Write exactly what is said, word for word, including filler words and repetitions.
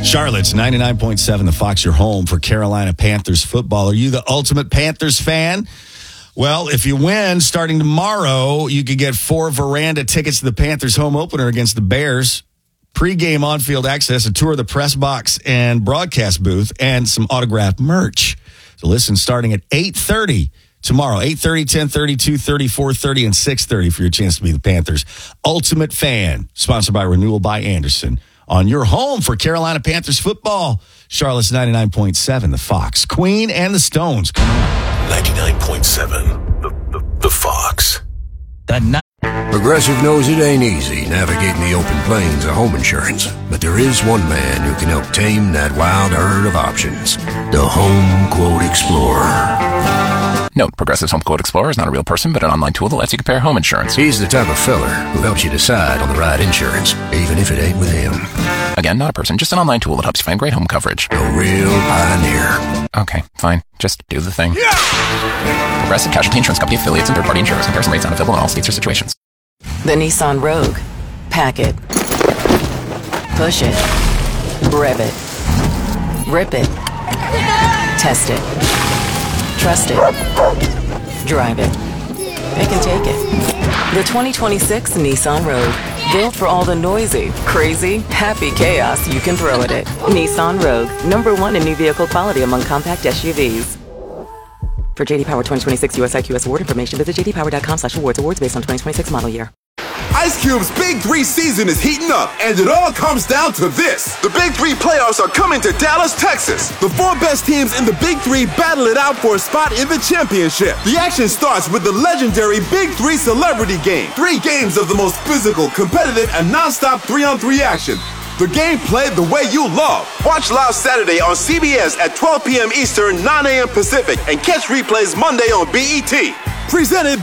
Charlotte's ninety-nine point seven, the Fox, your home for Carolina Panthers football. Are you the ultimate Panthers fan? Well, if you win, starting tomorrow, you could get four Veranda tickets to the Panthers home opener against the Bears, pre-game on-field access, a tour of the press box and broadcast booth, and some autographed merch. So listen, starting at eight thirty tomorrow, eight thirty, ten thirty, two thirty, four thirty, and six thirty for your chance to be the Panthers' ultimate fan. Sponsored by Renewal by Anderson. On your home for Carolina Panthers football, Charlotte's ninety-nine point seven, the Fox. Queen and the Stones. ninety-nine point seven, the, the, the Fox. The ni- Progressive knows it ain't easy navigating the open plains of home insurance, but there is one man who can help tame that wild herd of options. The Home Quote Explorer. Note, Progressive's Home Quote Explorer is not a real person, but an online tool that lets you compare home insurance. He's the type of feller who helps you decide on the right insurance, even if it ain't with him. Again, not a person, just an online tool that helps you find great home coverage. A real pioneer. Okay, fine. Just do the thing. Yeah! Progressive Casualty Insurance Company affiliates and third-party insurers. Comparison rates not available in all states or situations. The Nissan Rogue. Pack it. Push it. Rev it. Rip it. Test it. Trust it. Drive it. They can take it. The twenty twenty-six Nissan Rogue. Built for all the noisy, crazy, happy chaos you can throw at it. Nissan Rogue. Number one in new vehicle quality among compact S U Vs. For J D Power twenty twenty-six U S I Q S award information, visit j d power dot com slash awards. Awards based on twenty twenty-six model year. Ice Cube's Big Three season is heating up, and it all comes down to this. The Big Three playoffs are coming to Dallas, Texas. The four best teams in the Big Three battle it out for a spot in the championship. The action starts with the legendary Big Three Celebrity Game. Three games of the most physical, competitive, and non-stop three-on-three action. The game played the way you love. Watch live Saturday on C B S at twelve p.m. Eastern, nine a.m. Pacific, and catch replays Monday on B E T. Presented